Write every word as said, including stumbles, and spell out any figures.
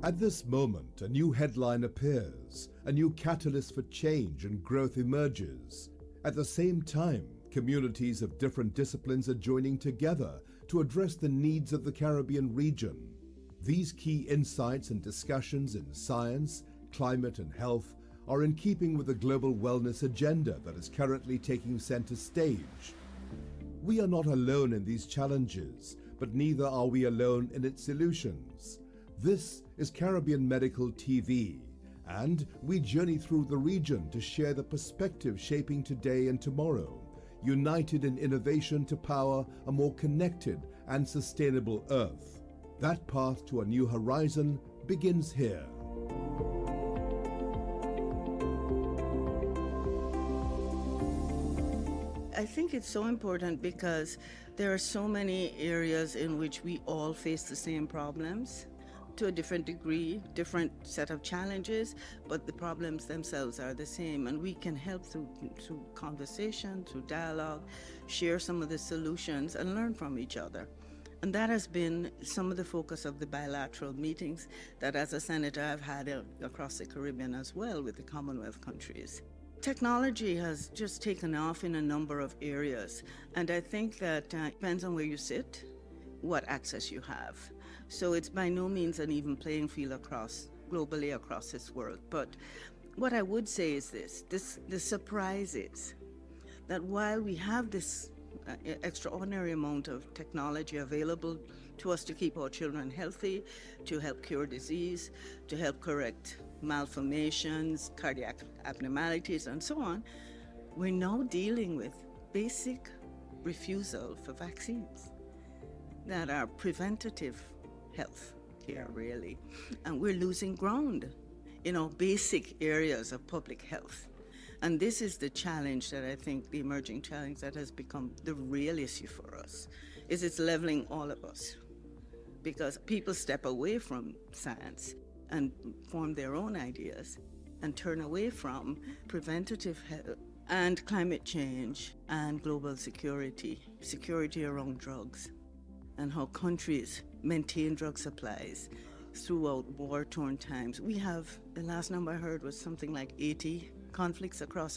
At this moment, a new headline appears, a new catalyst for change and growth emerges. At the same time, communities of different disciplines are joining together to address the needs of the Caribbean region. These key insights and discussions in science, climate and health are in keeping with the global wellness agenda that is currently taking center stage. We are not alone in these challenges, but neither are we alone in its solutions. This is Caribbean Medical T V, and we journey through the region to share the perspective shaping today and tomorrow, united in innovation to power a more connected and sustainable Earth. That path to a new horizon begins here. I think it's so important because there are so many areas in which we all face the same problems to a different degree, different set of challenges, but the problems themselves are the same, and we can help through, through conversation, through dialogue, share some of the solutions and learn from each other. And that has been some of the focus of the bilateral meetings that as a senator I've had uh, across the Caribbean as well with the Commonwealth countries. Technology has just taken off in a number of areas, and I think that uh, depends on where you sit, what access you have. So it's by no means an even playing field across, globally across this world. But what I would say is this, this the surprise is that while we have this uh, extraordinary amount of technology available to us to keep our children healthy, to help cure disease, to help correct malformations, cardiac abnormalities, and so on, we're now dealing with basic refusal for vaccines that are preventative health care, really. And we're losing ground in our basic areas of public health. And this is the challenge that I think, the emerging challenge that has become the real issue for us, is it's leveling all of us. Because people step away from science and form their own ideas and turn away from preventative health and climate change and global security, security around drugs, and how countries maintain drug supplies throughout war-torn times. We have, the last number I heard was something like eighty conflicts across